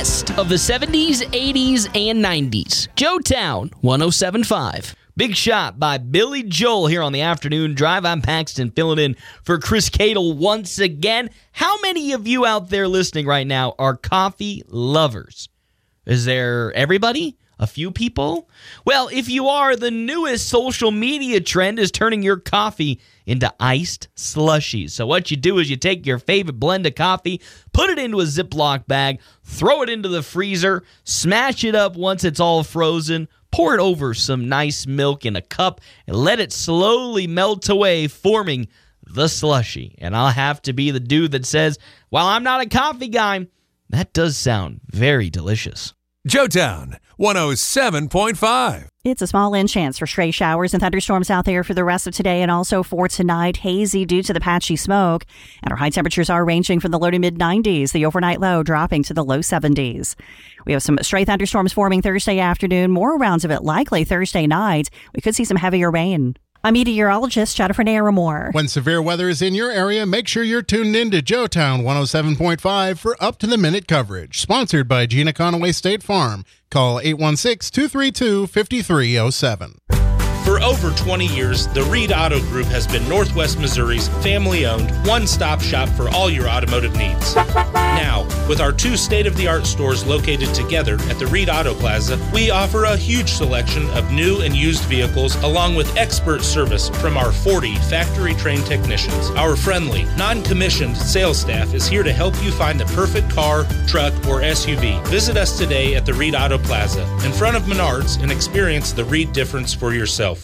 best of the 70s, 80s, and 90s. Joetown 107.5. Big Shot by Billy Joel here on the Afternoon Drive. I'm Paxton filling in for Chris Cadle once again. How many of you out there listening right now are coffee lovers? Is there everybody? A few people? Well, if you are, the newest social media trend is turning your coffee into iced slushies. So what you do is you take your favorite blend of coffee, put it into a Ziploc bag, throw it into the freezer, smash it up once it's all frozen, pour it over some nice milk in a cup, and let it slowly melt away, forming the slushie. And I'll have to be the dude that says, while I'm not a coffee guy, that does sound very delicious. Joetown 107.5. It's a small chance for stray showers and thunderstorms out there for the rest of today and also for tonight. Hazy due to the patchy smoke. And our high temperatures are ranging from the low to mid-90s, the overnight low dropping to the low 70s. We have some stray thunderstorms forming Thursday afternoon. More rounds of it likely Thursday night. We could see some heavier rain. I'm meteorologist Jennifer Naramore. When severe weather is in your area, make sure you're tuned in to Joetown 107.5 for up-to-the-minute coverage. Sponsored by Gina Conaway State Farm. Call 816-232-5307. For over 20 years, the Reed Auto Group has been Northwest Missouri's family-owned, one-stop shop for all your automotive needs. Now, with our two state-of-the-art stores located together at the Reed Auto Plaza, we offer a huge selection of new and used vehicles along with expert service from our 40 factory-trained technicians. Our friendly, non-commissioned sales staff is here to help you find the perfect car, truck, or SUV. Visit us today at the Reed Auto Plaza in front of Menards and experience the Reed difference for yourself.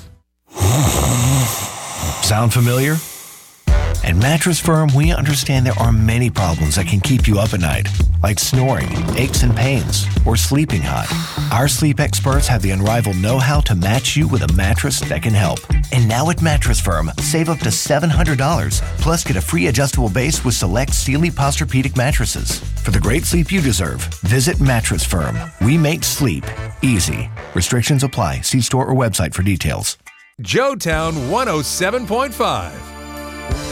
Sound familiar? At Mattress Firm, we understand there are many problems that can keep you up at night, like snoring, aches and pains, or sleeping hot. Our sleep experts have the unrivaled know-how to match you with a mattress that can help. And now at Mattress Firm, save up to $700, plus get a free adjustable base with select Sealy Posturepedic mattresses. For the great sleep you deserve, visit Mattress Firm. We make sleep easy. Restrictions apply. See store or website for details. Joetown 107.5.